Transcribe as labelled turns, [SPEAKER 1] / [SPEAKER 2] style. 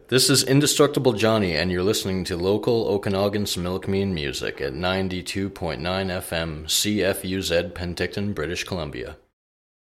[SPEAKER 1] This is Indestructible Johnny, and you're listening to local Okanagan Similkameen music at 92.9 FM CFUZ Penticton, British Columbia.